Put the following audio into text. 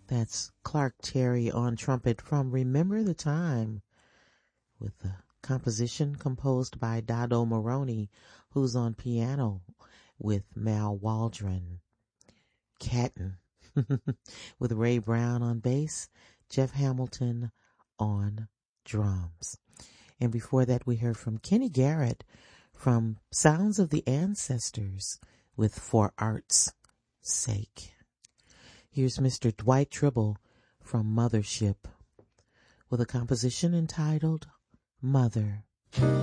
That's Clark Terry on trumpet from Remember the Time, with the composition composed by Dado Maroney, who's on piano with Mal Waldron. Catton with Ray Brown on bass, Jeff Hamilton on drums. And before that, we heard from Kenny Garrett from Sounds of the Ancestors with For Art's Sake. Here's Mr. Dwight Tribble from Mothership with a composition entitled Mother.